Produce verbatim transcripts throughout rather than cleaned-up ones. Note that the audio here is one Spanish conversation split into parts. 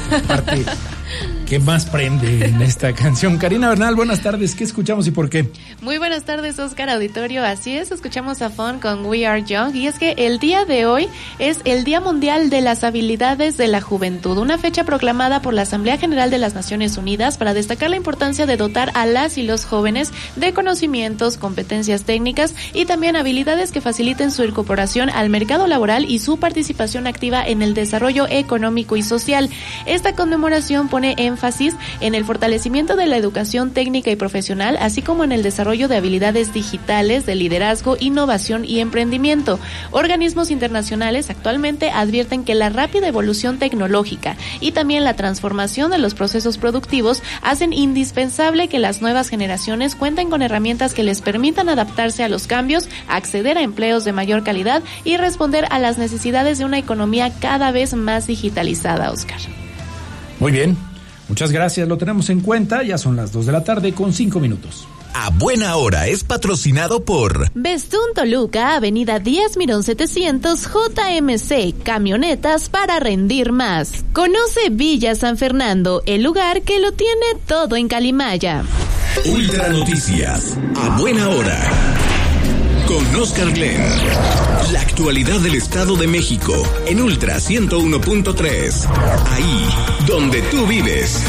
parte que más prende en esta canción. Karina Bernal, buenas tardes. ¿Qué escuchamos y por qué? Muy buenas tardes, Oscar Auditorio. Así es, escuchamos a Fon con We Are Young. Y es que el día de hoy es el Día Mundial de las Habilidades de la Juventud, una fecha proclamada por la Asamblea General de las Naciones Unidas para destacar la importancia de dotar a las y los jóvenes de conocimientos, competencias técnicas y también habilidades que faciliten su incorporación al mercado laboral y su participación activa en el desarrollo económico y social. Esta conmemoración pone énfasis en el fortalecimiento de la educación técnica y profesional, así como en el desarrollo de habilidades digitales, de liderazgo, innovación y emprendimiento. Organismos internacionales actualmente advierten que la rápida evolución tecnológica y también la transformación de los procesos productivos hacen indispensable que las nuevas generaciones cuenten con herramientas que les permitan adaptarse a los cambios, acceder a empleos de mayor calidad y responder a las necesidades de una economía cada vez más digitalizada, Oscar. Muy bien. Muchas gracias, lo tenemos en cuenta, ya son las dos de la tarde con cinco minutos. A Buena Hora es patrocinado por Bestún Toluca, Avenida Díaz Mirón setecientos, J M C, camionetas para rendir más. Conoce Villa San Fernando, el lugar que lo tiene todo en Calimaya. Ultra Noticias, a Buena Hora, con Oscar Glenn. La actualidad del Estado de México en Ultra ciento uno punto tres. Ahí donde tú vives.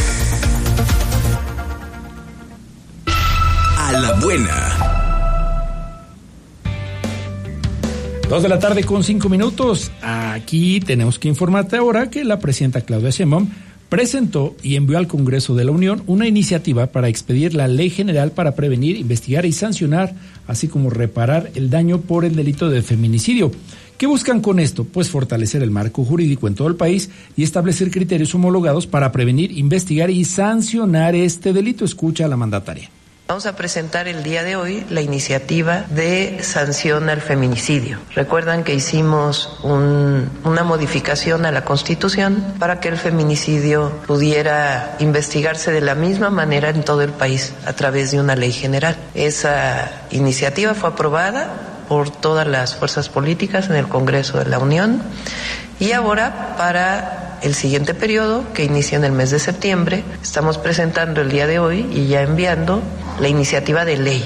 A la buena. Dos de la tarde con cinco minutos. Aquí tenemos que informarte ahora que la presidenta Claudia Sheinbaum presentó y envió al Congreso de la Unión una iniciativa para expedir la Ley General para prevenir, investigar y sancionar, así como reparar el daño por el delito de feminicidio. ¿Qué buscan con esto? Pues fortalecer el marco jurídico en todo el país y establecer criterios homologados para prevenir, investigar y sancionar este delito. Escucha a la mandataria. Vamos a presentar el día de hoy la iniciativa de sanción al feminicidio. Recuerdan que hicimos un, una modificación a la Constitución para que el feminicidio pudiera investigarse de la misma manera en todo el país a través de una ley general. Esa iniciativa fue aprobada por todas las fuerzas políticas en el Congreso de la Unión y ahora para el siguiente periodo, que inicia en el mes de septiembre, estamos presentando el día de hoy y ya enviando la iniciativa de ley.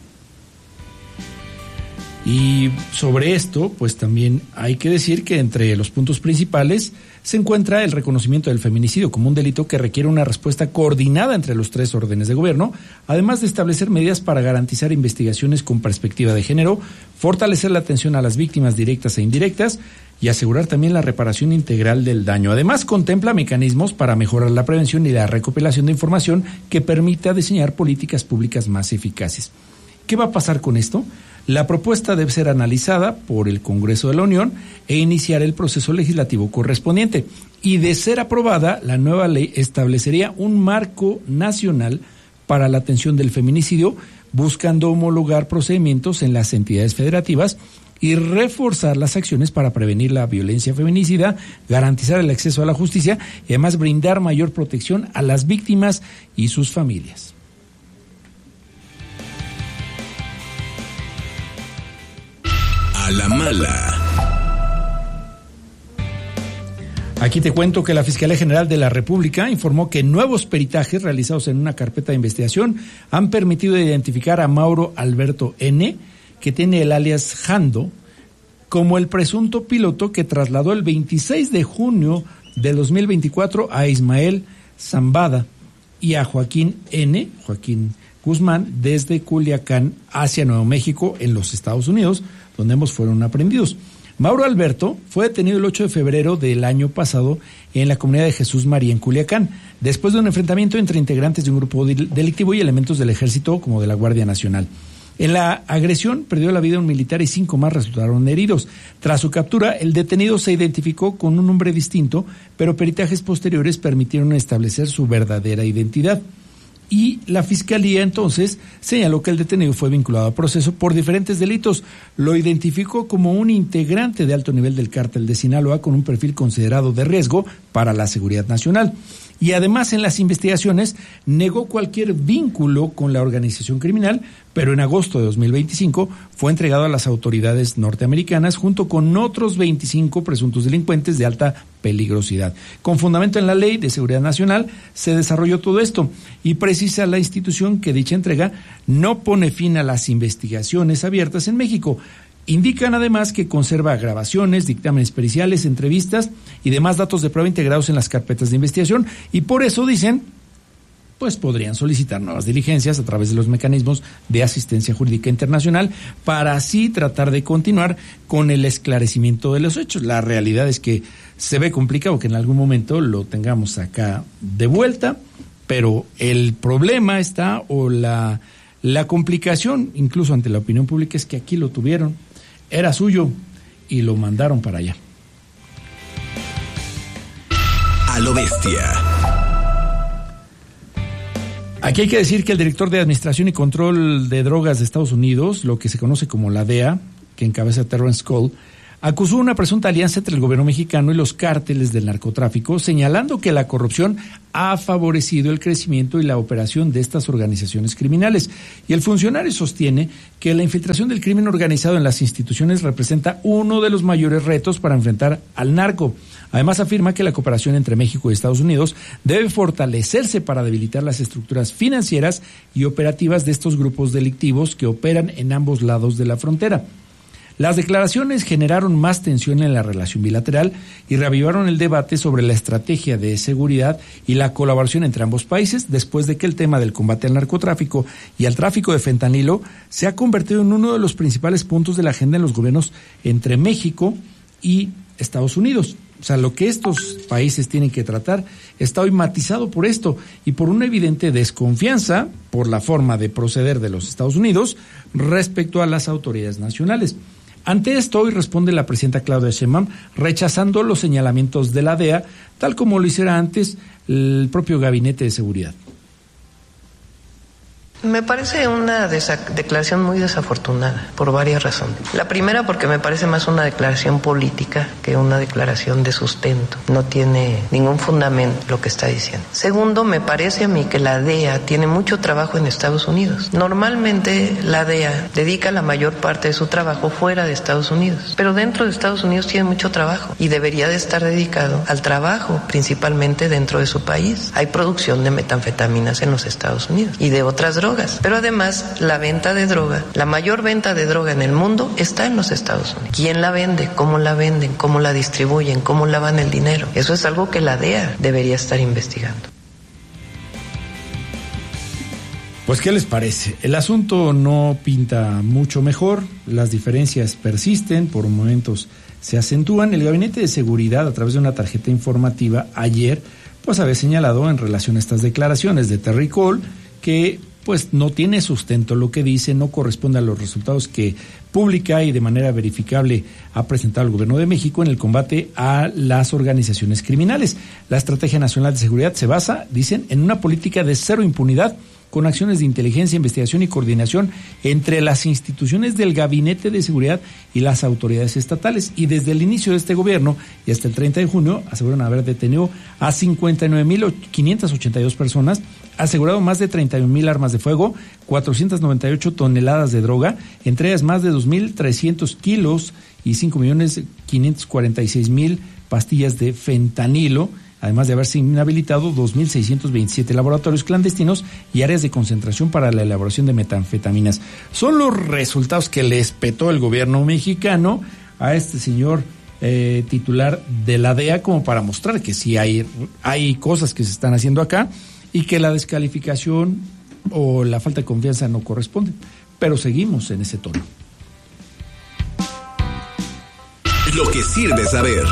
Y sobre esto, pues también hay que decir que entre los puntos principales se encuentra el reconocimiento del feminicidio como un delito que requiere una respuesta coordinada entre los tres órdenes de gobierno, además de establecer medidas para garantizar investigaciones con perspectiva de género, fortalecer la atención a las víctimas directas e indirectas y asegurar también la reparación integral del daño. Además, contempla mecanismos para mejorar la prevención y la recopilación de información que permita diseñar políticas públicas más eficaces. ¿Qué va a pasar con esto? La propuesta debe ser analizada por el Congreso de la Unión e iniciar el proceso legislativo correspondiente. Y de ser aprobada, la nueva ley establecería un marco nacional para la atención del feminicidio, buscando homologar procedimientos en las entidades federativas y reforzar las acciones para prevenir la violencia feminicida, garantizar el acceso a la justicia y además brindar mayor protección a las víctimas y sus familias. A la mala. Aquí te cuento que la Fiscalía General de la República informó que nuevos peritajes realizados en una carpeta de investigación han permitido identificar a Mauro Alberto N., que tiene el alias Jando, como el presunto piloto que trasladó el veintiséis de junio de dos mil veinticuatro a Ismael Zambada y a Joaquín N., Joaquín Guzmán, desde Culiacán hacia Nuevo México en los Estados Unidos, donde ambos fueron aprehendidos. Mauro Alberto fue detenido el ocho de febrero del año pasado en la comunidad de Jesús María en Culiacán, después de un enfrentamiento entre integrantes de un grupo delictivo y elementos del Ejército como de la Guardia Nacional. En la agresión perdió la vida un militar y cinco más resultaron heridos. Tras su captura, el detenido se identificó con un nombre distinto, pero peritajes posteriores permitieron establecer su verdadera identidad. Y la Fiscalía entonces señaló que el detenido fue vinculado a proceso por diferentes delitos. Lo identificó como un integrante de alto nivel del cártel de Sinaloa con un perfil considerado de riesgo para la seguridad nacional. y además en las investigaciones negó cualquier vínculo con la organización criminal, pero en agosto de dos mil veinticinco fue entregado a las autoridades norteamericanas junto con otros veinticinco presuntos delincuentes de alta peligrosidad. Con fundamento en la Ley de Seguridad Nacional se desarrolló todo esto y precisa la institución que dicha entrega no pone fin a las investigaciones abiertas en México. Indican además que conserva grabaciones, dictámenes periciales, entrevistas y demás datos de prueba integrados en las carpetas de investigación y por eso dicen, pues podrían solicitar nuevas diligencias a través de los mecanismos de asistencia jurídica internacional para así tratar de continuar con el esclarecimiento de los hechos. La realidad es que se ve complicado que en algún momento lo tengamos acá de vuelta, pero el problema está o la, la complicación, incluso ante la opinión pública, es que aquí lo tuvieron. Era suyo y lo mandaron para allá. A lo bestia. Aquí hay que decir que el director de Administración y Control de Drogas de Estados Unidos, lo que se conoce como la D E A, que encabeza Terrence Cole, acusó una presunta alianza entre el gobierno mexicano y los cárteles del narcotráfico, señalando que la corrupción ha favorecido el crecimiento y la operación de estas organizaciones criminales. Y el funcionario sostiene que la infiltración del crimen organizado en las instituciones representa uno de los mayores retos para enfrentar al narco. Además afirma que la cooperación entre México y Estados Unidos debe fortalecerse para debilitar las estructuras financieras y operativas de estos grupos delictivos que operan en ambos lados de la frontera. Las declaraciones generaron más tensión en la relación bilateral y reavivaron el debate sobre la estrategia de seguridad y la colaboración entre ambos países después de que el tema del combate al narcotráfico y al tráfico de fentanilo se ha convertido en uno de los principales puntos de la agenda en los gobiernos entre México y Estados Unidos. O sea, lo que estos países tienen que tratar está hoy matizado por esto y por una evidente desconfianza por la forma de proceder de los Estados Unidos respecto a las autoridades nacionales. Ante esto, hoy responde la presidenta Claudia Sheinbaum rechazando los señalamientos de la D E A, tal como lo hiciera antes el propio Gabinete de Seguridad. Me parece una desa- declaración muy desafortunada por varias razones. La primera porque me parece más una declaración política que una declaración de sustento. No tiene ningún fundamento lo que está diciendo. Segundo, me parece a mí que la D E A tiene mucho trabajo en Estados Unidos. Normalmente la D E A dedica la mayor parte de su trabajo fuera de Estados Unidos, pero dentro de Estados Unidos tiene mucho trabajo y debería de estar dedicado al trabajo principalmente dentro de su país. Hay producción de metanfetaminas en los Estados Unidos y de otras drogas. Pero además, la venta de droga, la mayor venta de droga en el mundo está en los Estados Unidos. ¿Quién la vende? ¿Cómo la venden? ¿Cómo la distribuyen? ¿Cómo lavan el dinero? Eso es algo que la D E A debería estar investigando. Pues, ¿qué les parece? El asunto no pinta mucho mejor, las diferencias persisten, por momentos se acentúan. El Gabinete de Seguridad, a través de una tarjeta informativa ayer, pues había señalado en relación a estas declaraciones de Terry Cole que pues no tiene sustento lo que dice, no corresponde a los resultados que pública y de manera verificable ha presentado el Gobierno de México en el combate a las organizaciones criminales. La Estrategia Nacional de Seguridad se basa, dicen, en una política de cero impunidad, con acciones de inteligencia, investigación y coordinación entre las instituciones del Gabinete de Seguridad y las autoridades estatales. Y desde el inicio de este gobierno y hasta el treinta de junio aseguran haber detenido a cincuenta y nueve mil quinientas ochenta y dos personas, asegurado más de treinta y un mil armas de fuego, cuatrocientas noventa y ocho toneladas de droga, entre ellas más de dos mil trescientos kilos y cinco millones quinientos cuarenta y seis mil pastillas de fentanilo, además de haberse inhabilitado dos mil seiscientos veintisiete laboratorios clandestinos y áreas de concentración para la elaboración de metanfetaminas. Son los resultados que le espetó el gobierno mexicano a este señor eh, titular de la D E A, como para mostrar que sí hay, hay cosas que se están haciendo acá y que la descalificación o la falta de confianza no corresponde. Pero seguimos en ese tono. Lo que sirve saber.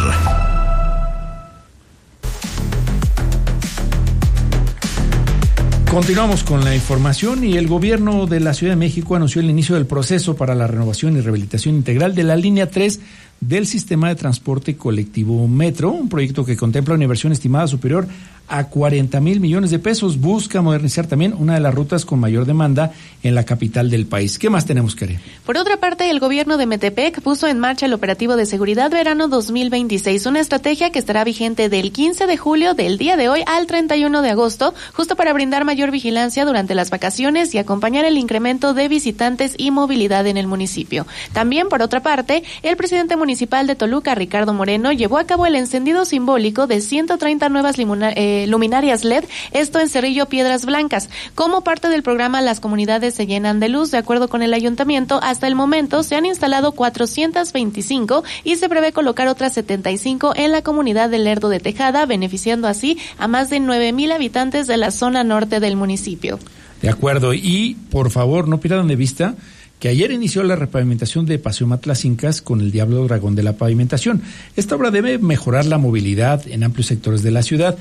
Continuamos con la información y el gobierno de la Ciudad de México anunció el inicio del proceso para la renovación y rehabilitación integral de la línea tres del sistema de transporte colectivo Metro, un proyecto que contempla una inversión estimada superior a cuarenta mil millones de pesos. Busca modernizar también una de las rutas con mayor demanda en la capital del país. ¿Qué más tenemos, Karen? Por otra parte, el gobierno de Metepec puso en marcha el operativo de seguridad verano dos mil veintiséis, una estrategia que estará vigente del quince de julio del día de hoy al treinta y uno de agosto, justo para brindar mayor vigilancia durante las vacaciones y acompañar el incremento de visitantes y movilidad en el municipio. También, por otra parte, el presidente municipal de Toluca, Ricardo Moreno, llevó a cabo el encendido simbólico de ciento treinta nuevas limuna, eh, luminarias L E D, esto en Cerrillo Piedras Blancas. Como parte del programa Las Comunidades se llenan de luz, de acuerdo con el ayuntamiento, hasta el momento se han instalado cuatrocientas veinticinco y se prevé colocar otras setenta y cinco en la comunidad de Lerdo de Tejada, beneficiando así a más de nueve mil habitantes de la zona norte del municipio. De acuerdo, y por favor no pierdan de vista que ayer inició la repavimentación de Paseo Matlacincas con el Diablo Dragón de la pavimentación. Esta obra debe mejorar la movilidad en amplios sectores de la ciudad.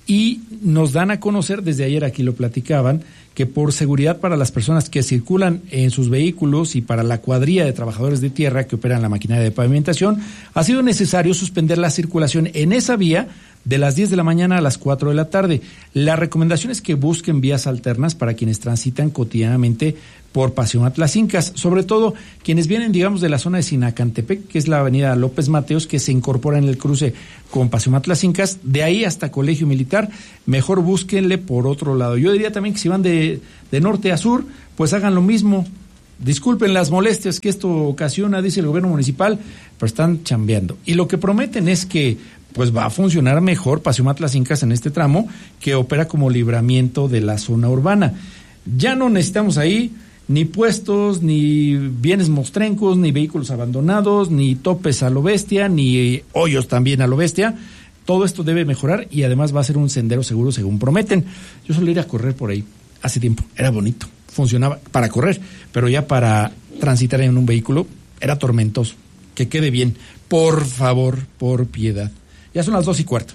Y nos dan a conocer, desde ayer aquí lo platicaban, que por seguridad para las personas que circulan en sus vehículos y para la cuadrilla de trabajadores de tierra que operan la maquinaria de pavimentación, ha sido necesario suspender la circulación en esa vía de las diez de la mañana a las cuatro de la tarde. La recomendación es que busquen vías alternas para quienes transitan cotidianamente por Paseo Matlacincas, sobre todo quienes vienen, digamos, de la zona de Sinacantepec, que es la avenida López Mateos, que se incorpora en el cruce con Paseo Matlacincas, de ahí hasta Colegio Militar, mejor búsquenle por otro lado. Yo diría también que si van de, de norte a sur, pues hagan lo mismo. Disculpen las molestias que esto ocasiona, dice el gobierno municipal, pero están chambeando. Y lo que prometen es que pues va a funcionar mejor Paseo Matlacincas en este tramo, que opera como libramiento de la zona urbana. Ya no necesitamos ahí ni puestos, ni bienes mostrencos, ni vehículos abandonados, ni topes a lo bestia, ni hoyos también a lo bestia. Todo esto debe mejorar y además va a ser un sendero seguro según prometen. Yo solía ir a correr por ahí hace tiempo, era bonito, funcionaba para correr, pero ya para transitar en un vehículo era tormentoso. Que quede bien, por favor, por piedad. Ya son las dos y cuarto.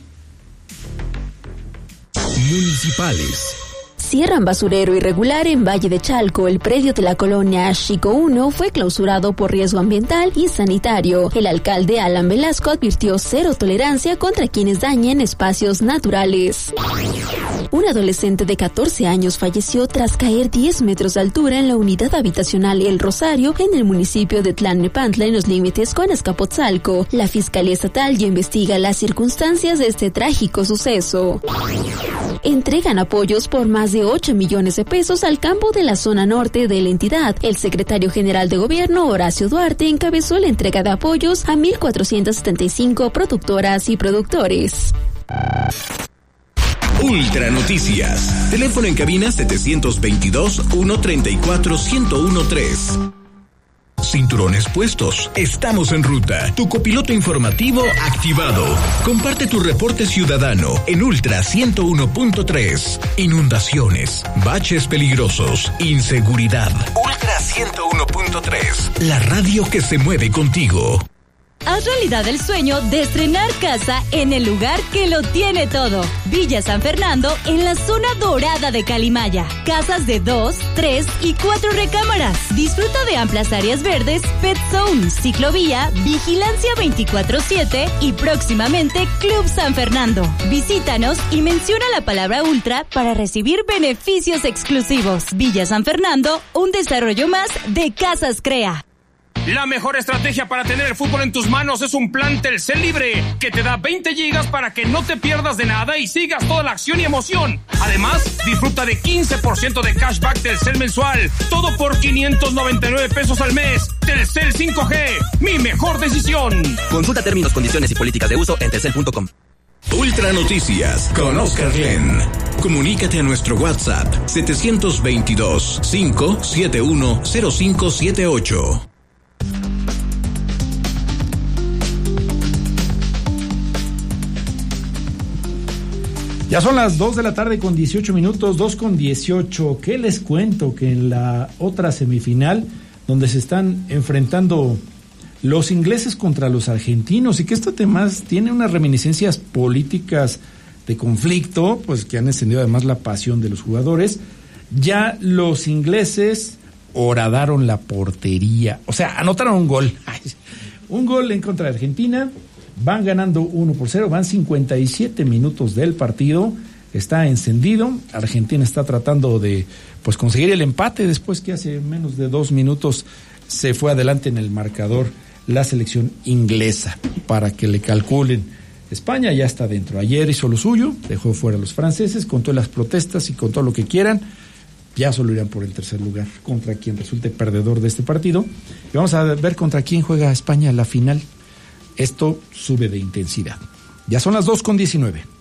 Municipales. Cierran basurero irregular en Valle de Chalco. El predio de la colonia Chico uno fue clausurado por riesgo ambiental y sanitario. El alcalde Alan Velasco advirtió cero tolerancia contra quienes dañen espacios naturales. Un adolescente de catorce años falleció tras caer diez metros de altura en la unidad habitacional El Rosario en el municipio de Tlalnepantla, en los límites con Azcapotzalco. La Fiscalía Estatal ya investiga las circunstancias de este trágico suceso. Entregan apoyos por más de ocho millones de pesos al campo de la zona norte de la entidad. El secretario general de gobierno, Horacio Duarte, encabezó la entrega de apoyos a mil cuatrocientas setenta y cinco productoras y productores. Ultra Noticias. Teléfono en cabina setecientos veintidós, ciento treinta y cuatro, ciento trece. Cinturones puestos. Estamos en ruta. Tu copiloto informativo activado. Comparte tu reporte ciudadano en Ultra ciento uno punto tres. Inundaciones, baches peligrosos, inseguridad. Ultra ciento uno punto tres. La radio que se mueve contigo. Haz realidad el sueño de estrenar casa en el lugar que lo tiene todo. Villa San Fernando, en la zona dorada de Calimaya. Casas de dos, tres y cuatro recámaras. Disfruta de amplias áreas verdes, pet zone, ciclovía, vigilancia veinticuatro siete y próximamente Club San Fernando. Visítanos y menciona la palabra Ultra para recibir beneficios exclusivos. Villa San Fernando, un desarrollo más de Casas Crea. La mejor estrategia para tener el fútbol en tus manos es un plan Telcel Libre, que te da veinte gigas para que no te pierdas de nada y sigas toda la acción y emoción. Además, disfruta de quince por ciento de cashback Telcel mensual, todo por quinientos noventa y nueve pesos al mes. Telcel cinco G, mi mejor decisión. Consulta términos, condiciones y políticas de uso en telcel punto com. Ultra Noticias con Oscar Glenn. Comunícate a nuestro WhatsApp setecientos veintidós, cinco siete uno, cero cinco siete ocho. Ya son las dos de la tarde con dieciocho minutos, dos con dieciocho. ¿Qué les cuento? Que en la otra semifinal, donde se están enfrentando los ingleses contra los argentinos, y que esto además tiene unas reminiscencias políticas de conflicto, pues que han encendido además la pasión de los jugadores, ya los ingleses horadaron la portería, o sea, anotaron un gol. un gol en contra de Argentina, van ganando uno por cero, van cincuenta y siete minutos del partido, está encendido, Argentina está tratando de pues conseguir el empate después que hace menos de dos minutos se fue adelante en el marcador la selección inglesa, para que le calculen. España ya está dentro, ayer hizo lo suyo, dejó fuera a los franceses, con todas las protestas y con todo lo que quieran, ya solo irán por el tercer lugar, contra quien resulte perdedor de este partido, y vamos a ver contra quién juega España la final. Esto sube de intensidad. Ya son las dos con diecinueve.